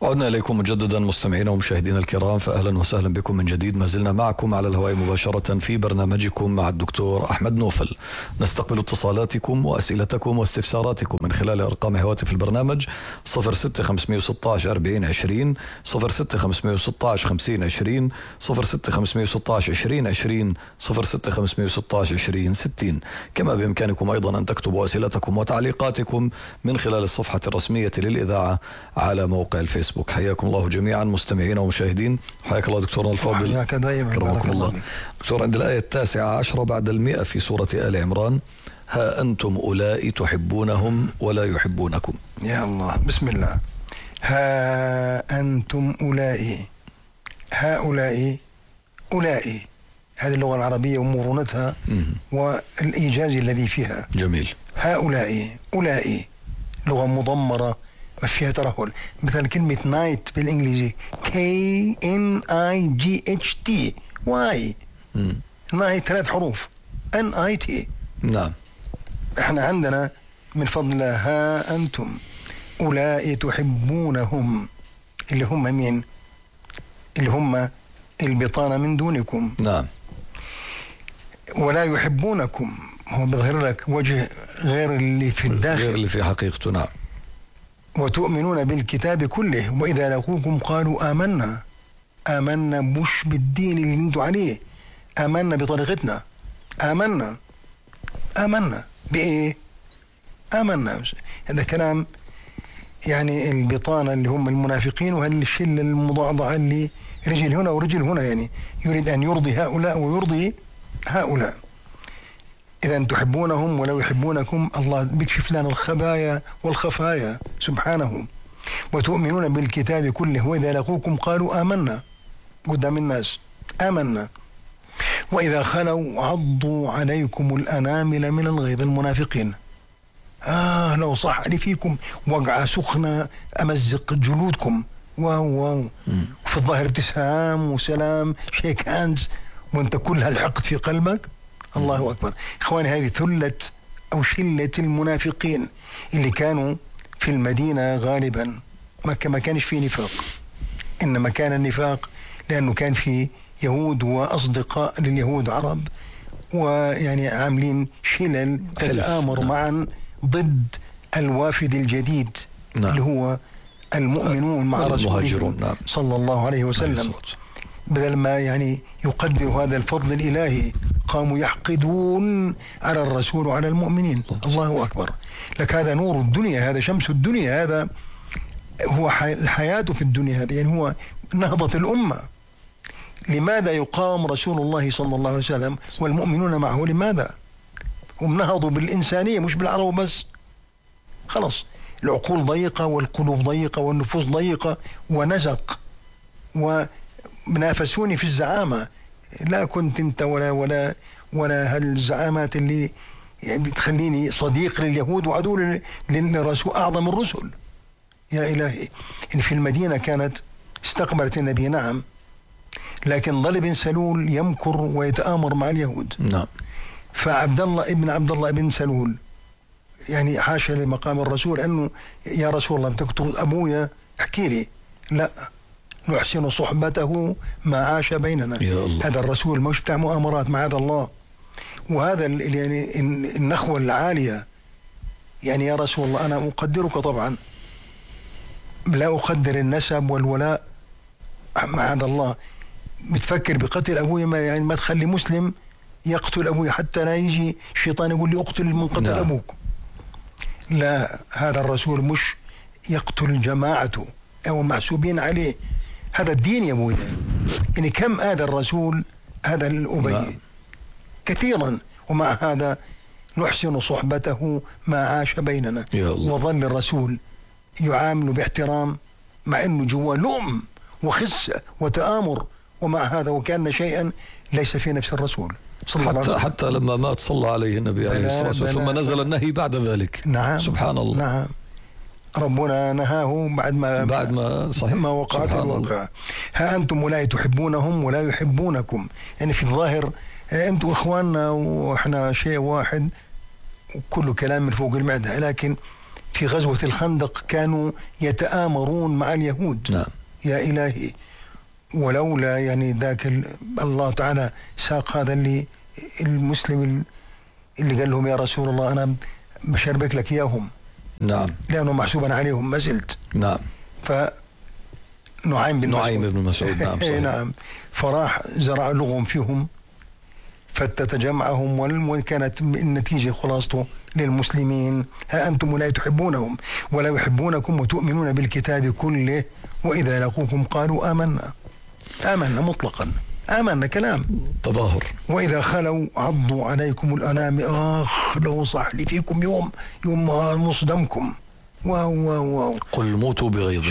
عدنا إليكم مجددا مستمعينا ومشاهدينا الكرام، فأهلا وسهلا بكم من جديد. ما زلنا معكم على الهواء مباشرة في برنامجكم مع الدكتور أحمد نوفل. نستقبل اتصالاتكم وأسئلتكم واستفساراتكم من خلال أرقام هواتف البرنامج 06 516 40 20 06 516 50 20 06 516 20 20 06 516 20 60. كما بإمكانكم أيضا أن تكتبوا أسئلتكم وتعليقاتكم من خلال الصفحة الرسمية للإذاعة على موقع الفيسبوك. حياكم الله جميعا مستمعين ومشاهدين. حياك الله دكتورنا الفاضل. حياك دائما. كرمكم الله. دكتور، عند الآية 19 بعد 100 في سورة آل عمران: ها أنتم أولئك تحبونهم ولا يحبونكم. يا الله، بسم الله. ها أنتم أولئك، هؤلاء، أولئك، هذه اللغة العربية ومرونتها والإيجاز الذي فيها. جميل. هؤلاء، أولئك، لغة مضمرة ما فيها ترهل. مثل كلمة نايت بالإنجليزي KNIGHT، واي نايت 3 حروف NIT. نعم. احنا عندنا من فضل الله ها أنتم أولئك تحبونهم، اللي هم مين؟ اللي هم البطانة من دونكم. نعم. ولا يحبونكم، هو بيظهر لك وجه غير اللي في الداخل، غير اللي في حقيقته. نعم. وتؤمنون بالكتاب كله وإذا لقوكم قالوا آمنا. آمنا مش بالدين اللي انتوا عليه، آمنا بطريقتنا. آمنا بإيه؟ آمنا. هذا كلام يعني البطانة اللي هم المنافقين، وهالشلة المضاعضة اللي رجل هنا ورجل هنا، يعني يريد أن يرضي هؤلاء ويرضي هؤلاء. إذا تحبونهم ولا يحبونكم، الله بيكشف لنا الخبايا والخفايا سبحانه. وتؤمنون بالكتاب كله وإذا لقوكم قالوا آمنا قدام الناس، آمنا. وإذا خلوا عضوا عليكم الأنامل من الغيظ، المنافقين. لو صح لي فيكم وقعة سخنة أمزق جلودكم. واو. وفي الظاهر ابتسام وسلام، شيك هاندز، وانت كل هالحقد في قلبك. الله أكبر. إخواني، هذه ثلة أو شلة المنافقين اللي كانوا في المدينة غالبا. مكة ما كانش فيه نفاق، إنما كان النفاق لأنه كان في يهود وأصدقاء لليهود عرب، ويعني عاملين شلل تتآمر معا ضد الوافد الجديد. نعم. اللي هو المؤمنون مع رسوله. نعم. صلى الله عليه وسلم. بدل ما يعني يقدر هذا الفضل الإلهي، قاموا يحقدون على الرسول وعلى المؤمنين. الله أكبر. لك هذا نور الدنيا، هذا شمس الدنيا، هذا هو الحياة في الدنيا، هذا يعني هو نهضة الأمة. لماذا يقام رسول الله صلى الله عليه وسلم والمؤمنون معه؟ لماذا؟ هم نهضوا بالإنسانية مش بالعرب بس. خلص، العقول ضيقة والقلوب ضيقة والنفوس ضيقة ونزق، ونافسوني في الزعامة. لا كنت انت ولا هالزعامات اللي يعني بتخليني صديق لليهود وعدو للرسول أعظم الرسل. يا إلهي، إن في المدينة كانت استقبلت النبي، نعم، لكن ظل بن سلول يمكر ويتآمر مع اليهود. نعم. فعبد الله بن سلول يعني حاشا لمقام الرسول أنه يا رسول الله تقتل أبويا، احكي لي. لا، نحسن صحبته ما عاش بيننا. هذا الرسول مش بتاع مؤامرات، معاذ الله. وهذا يعني النخوة العالية، يعني يا رسول الله أنا أقدرك طبعا، لا أقدر النسب والولاء، معاذ الله. بتفكر بقتل أبوي، يعني ما تخلي مسلم يقتل أبوي حتى لا يجي الشيطان يقول لي أقتل من قتل أبوك. لا، هذا الرسول مش يقتل جماعته أو محسوبين عليه، هذا الدين يا أبوي. يعني كم آذى الرسول هذا الأبي كثيرا، ومع هذا نحسن صحبته ما عاش بيننا. وظل الرسول يعامل باحترام مع أنه جوا لؤم وخسة وتآمر، ومع هذا وكأن شيئا ليس في نفس الرسول. حتى لما مات صلى عليه النبي عليه الصلاة والسلام ثم نزل النهي بعد ذلك. نعم. سبحان الله. نعم. ربنا نهاه بعد ما وقعت الواقعة. ها أنتم أولئك تحبونهم ولا يحبونكم، يعني في الظاهر أنتم إخواننا وإحنا شيء واحد وكل كلام من فوق المعدة، لكن في غزوة الخندق كانوا يتآمرون مع اليهود. نعم. يا إلهي، ولولا يعني ذاك الله تعالى ساق هذا اللي المسلم اللي قال لهم يا رسول الله أنا بشربك لك إياهم. نعم. لأنه محسوبا عليهم ما زلت. نعم. نعيم بن مسعود. نعم. نعم. فراح زرع لغم فيهم فتت جمعهم، وكانت النتيجة خلاصته للمسلمين: ها أنتم لا تحبونهم ولا يحبونكم وتؤمنون بالكتاب كله وإذا لقوكم قالوا آمنا مطلقا، آمنا كلام تظاهر. وإذا خلوا عضوا عليكم الأنام، لو صح لي فيكم يوم مصدمكم. واو. قل موتوا بغيظكم.